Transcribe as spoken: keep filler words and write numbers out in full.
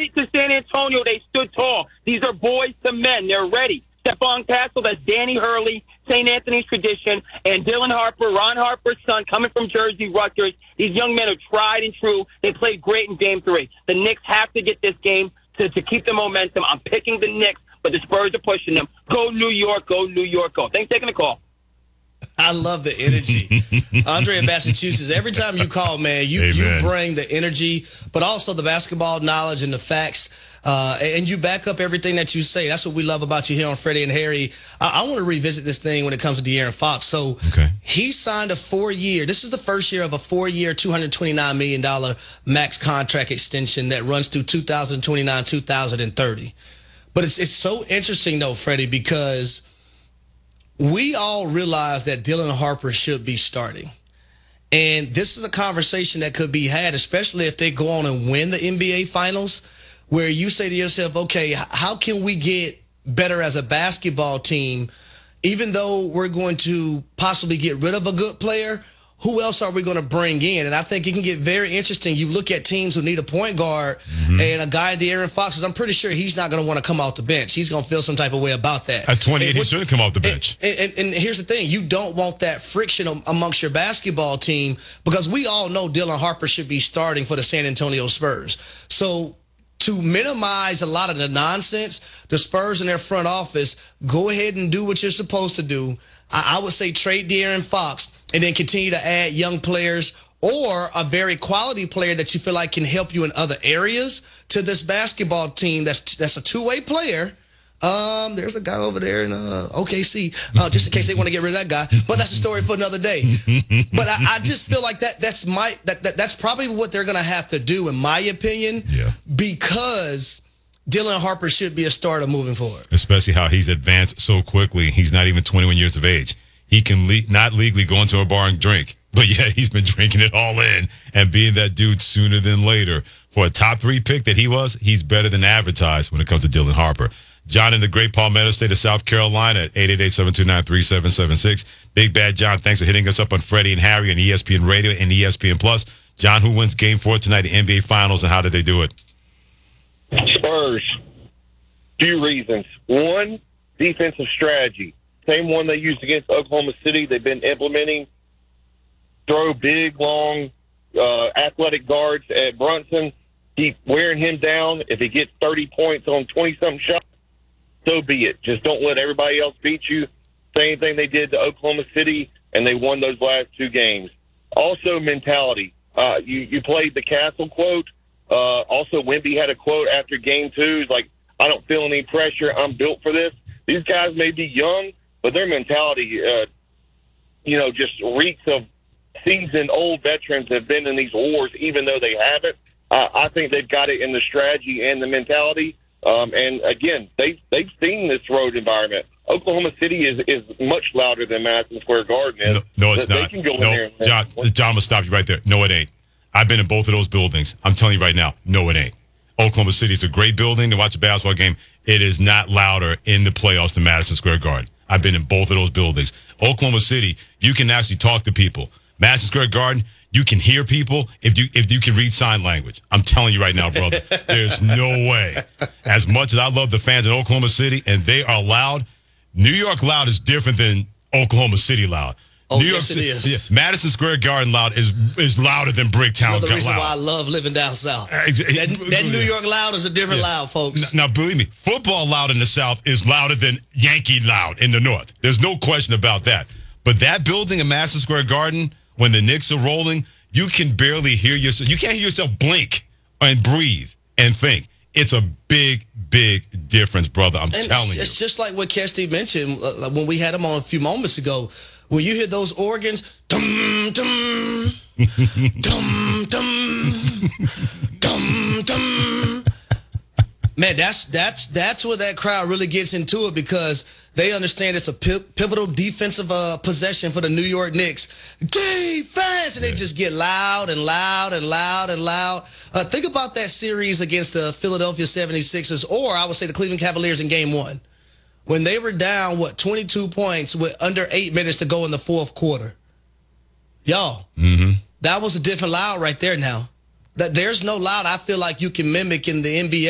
Credit to San Antonio. They stood tall. These are boys to men. They're ready. Stephon Castle, that's Danny Hurley, Saint Anthony's tradition, and Dylan Harper, Ron Harper's son, coming from Jersey, Rutgers. These young men are tried and true. They played great in game three. The Knicks have to get this game to, to keep the momentum. I'm picking the Knicks, but the Spurs are pushing them. Go New York, go New York, go. Thanks for taking the call. I love the energy. Andre in Massachusetts, every time you call, man, you, you bring the energy, but also the basketball knowledge and the facts. Uh, and you back up everything that you say. That's what we love about you here on Freddie and Harry. I, I want to revisit this thing when it comes to De'Aaron Fox. So okay. He signed a four-year. This is the first year of a four-year, two hundred twenty-nine million dollars max contract extension that runs through two thousand twenty-nine, two thousand thirty. But it's it's so interesting, though, Freddie, because we all realize that Dylan Harper should be starting. And this is a conversation that could be had, especially if they go on and win the N B A Finals, where you say to yourself, okay, how can we get better as a basketball team, even though we're going to possibly get rid of a good player? Who else are we going to bring in? And I think it can get very interesting. You look at teams who need a point guard, mm-hmm. and a guy, De'Aaron Fox, I'm pretty sure he's not going to want to come off the bench. He's going to feel some type of way about that. At twenty-eight, he shouldn't come off the bench. And, and, and here's the thing. You don't want that friction amongst your basketball team, because we all know Dylan Harper should be starting for the San Antonio Spurs. So to minimize a lot of the nonsense, the Spurs and their front office, go ahead and do what you're supposed to do. I, I would say trade De'Aaron Fox, and then continue to add young players or a very quality player that you feel like can help you in other areas to this basketball team that's that's a two-way player. Um, there's a guy over there in uh, O K C, uh, just in case they want to get rid of that guy. But that's a story for another day. But I, I just feel like that that's my that, that that's probably what they're going to have to do, in my opinion, yeah. because Dylan Harper should be a starter moving forward. Especially how he's advanced so quickly. He's not even twenty-one years of age. He can le- not legally go into a bar and drink, but yeah, he's been drinking it all in and being that dude sooner than later. For a top three pick that he was, he's better than advertised when it comes to Dylan Harper. John in the great Palmetto State of South Carolina at eight eight eight, seven two nine, three seven seven six. Big Bad John, thanks for hitting us up on Freddie and Harry on E S P N Radio and E S P N Plus. John, who wins game four tonight, the N B A Finals, and how did they do it? Spurs. Few reasons. One, defensive strategy. Same one they used against Oklahoma City. They've been implementing. Throw big, long, uh, athletic guards at Brunson. Keep wearing him down. If he gets thirty points on twenty-something shots, so be it. Just don't let everybody else beat you. Same thing they did to Oklahoma City, and they won those last two games. Also, mentality. Uh, you, you played the Castle quote. Uh, also, Wemby had a quote after game two. He's like, I don't feel any pressure. I'm built for this. These guys may be young, but their mentality, uh, you know, just reeks of seasoned old veterans have been in these wars, even though they haven't. Uh, I think they've got it in the strategy and the mentality. Um, and, again, they, they've seen this road environment. Oklahoma City is, is much louder than Madison Square Garden is. No, no it's they not. Can go no, in there and John, John, I'm going to stop you right there. No, it ain't. I've been in both of those buildings. I'm telling you right now, no, it ain't. Oklahoma City is a great building to watch a basketball game. It is not louder in the playoffs than Madison Square Garden. I've been in both of those buildings. Oklahoma City, you can actually talk to people. Madison Square Garden, you can hear people if you if you can read sign language. I'm telling you right now, brother, there's no way. As much as I love the fans in Oklahoma City, and they are loud, New York loud is different than Oklahoma City loud. Oh, New York yes, it City, is. Yeah, Madison Square Garden loud is is louder than Bricktown loud. Another reason why I love living down south. That, that New York loud is a different yeah. loud, folks. Now, now, believe me, football loud in the South is louder than Yankee loud in the North. There's no question about that. But that building in Madison Square Garden, when the Knicks are rolling, you can barely hear yourself. You can't hear yourself blink and breathe and think. It's a big, big difference, brother. I'm and telling it's, you. It's just like what Kesty mentioned uh, when we had him on a few moments ago. When you hear those organs, dum, dum, dum, dum, dum, dum. Man, that's that's that's where that crowd really gets into it, because they understand it's a pivotal defensive uh, possession for the New York Knicks. Defense! And they just get loud and loud and loud and loud. Uh, think about that series against the Philadelphia seventy-sixers, or I would say the Cleveland Cavaliers in game one. When they were down, what, twenty-two points with under eight minutes to go in the fourth quarter. Y'all, mm-hmm. that was a different loud right there now. That there's no loud I feel like you can mimic in the N B A.